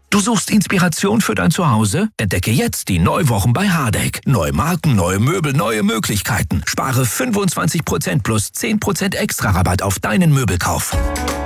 Du suchst Inspiration für dein Zuhause? Entdecke jetzt die Neuwochen bei Hardegg. Neue Marken, neue Möbel, neue Möglichkeiten. Spare 25% plus 10% extra Rabatt auf deinen Möbelkauf.